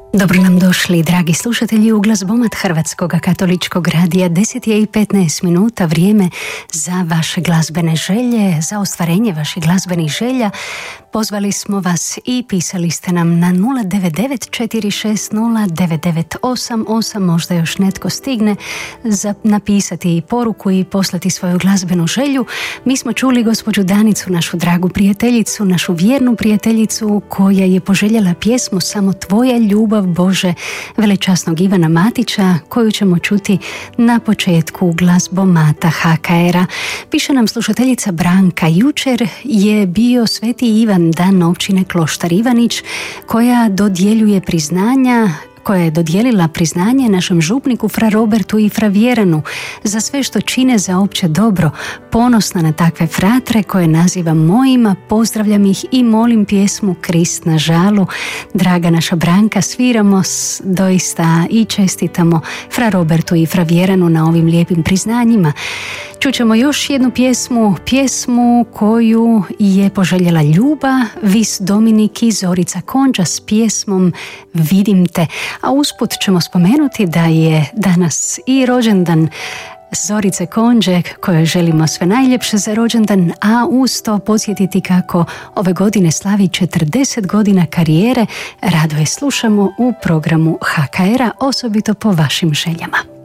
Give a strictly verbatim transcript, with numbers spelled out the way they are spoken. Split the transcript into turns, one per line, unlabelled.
Dobro nam došli, dragi slušatelji, u glazbomat Hrvatskog katoličkog radija. Deset je i petnaest minuta, vrijeme za vaše glazbene želje, za ostvarenje vaših glazbenih želja. Pozvali smo vas i pisali ste nam na nula devet devet četiri šest nula devet devet osam osam. Možda još netko stigne za napisati poruku i poslati svoju glazbenu želju. Mi smo čuli gospođu Danicu, našu dragu prijateljicu, našu vjernu prijateljicu, koja je poželjela pjesmu Samo tvoja ljubav, Bože, velečasnog Ivana Matića, koju ćemo čuti na početku glazbomata ha ka er a. Piše nam slušateljica Branka: jučer je bio Sveti Ivan, dan općine Kloštar Ivanić, koja dodjeljuje priznanja koja je dodijelila priznanje našem župniku fra Robertu i fra Vjeranu za sve što čine za opće dobro. Ponosna na takve fratre koje nazivam mojima, pozdravljam ih i molim pjesmu Krist na žalu. Draga naša Branka, sviramo s, doista i čestitamo fra Robertu i fra Vjeranu na ovim lijepim priznanjima. Čućemo još jednu pjesmu, pjesmu koju je poželjela Ljuba, Vis Dominik i Zorica Konđa s pjesmom Vidim te. A usput ćemo spomenuti da je danas i rođendan Zorice Konđe, kojoj želimo sve najljepše za rođendan, a uz to podsjetiti kako ove godine slavi četrdeset godina karijere. Rado je slušamo u programu ha ka er a, osobito po vašim željama.